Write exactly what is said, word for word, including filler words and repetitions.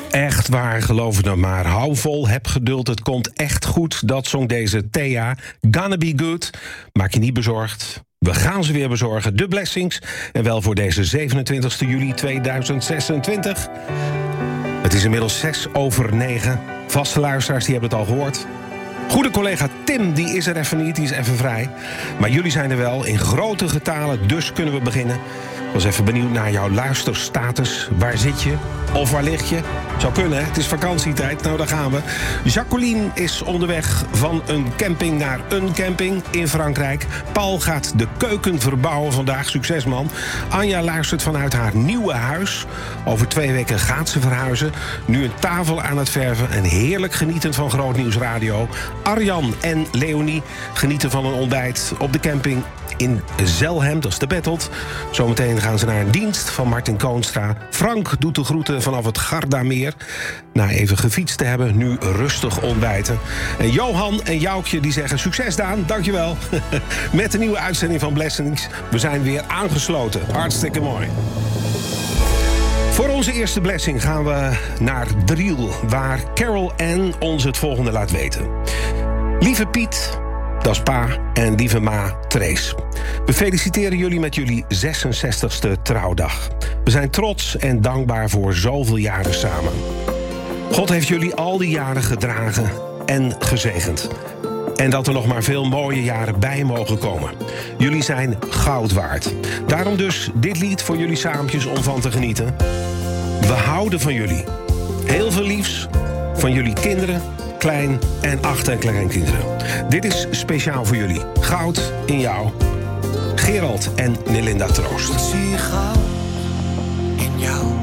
Echt waar, geloof het nou maar. Hou vol, heb geduld, het komt echt goed. Dat zong deze Thea. Gonna be good. Maak je niet bezorgd. We gaan ze weer bezorgen. De Blessings. En wel voor deze zevenentwintigste juli tweeduizend zesentwintig. Het is inmiddels zes over negen. Vaste luisteraars, die hebben het al gehoord. Goede collega Tim, die is er even niet, die is even vrij. Maar jullie zijn er wel, in grote getalen, dus kunnen we beginnen. Ik was even benieuwd naar jouw luisterstatus. Waar zit je? Of waar lig je? Zou kunnen, hè? Het is vakantietijd. Nou, daar gaan we. Jacqueline is onderweg van een camping naar een camping in Frankrijk. Paul gaat de keuken verbouwen vandaag. Succes, man. Anja luistert vanuit haar nieuwe huis. Over twee weken gaat ze verhuizen. Nu een tafel aan het verven en heerlijk genietend van Groot Nieuws Radio. Arjan en Leonie genieten van een ontbijt op de camping in Zelhem, dat is de Bettelt. Zometeen gaan ze naar een dienst van Martin Koonstra. Frank doet de groeten vanaf het Gardameer. Na even gefietst te hebben, nu rustig ontbijten. En Johan en Joukje die zeggen succes Daan, dankjewel. Met de nieuwe uitzending van Blessings. We zijn weer aangesloten. Hartstikke mooi. Voor onze eerste blessing gaan we naar Driel, waar Carol Ann ons het volgende laat weten. Lieve Piet, dat is pa, en lieve ma, Trace. We feliciteren jullie met jullie zesenzestigste trouwdag. We zijn trots en dankbaar voor zoveel jaren samen. God heeft jullie al die jaren gedragen en gezegend. En dat er nog maar veel mooie jaren bij mogen komen. Jullie zijn goud waard. Daarom dus dit lied voor jullie saampjes om van te genieten. We houden van jullie. Heel veel liefs van jullie kinderen, klein- en achter- en kleinkinderen. Dit is speciaal voor jullie. Goud in jou. Gerald en Nelinda Troost. Ik zie goud in jou.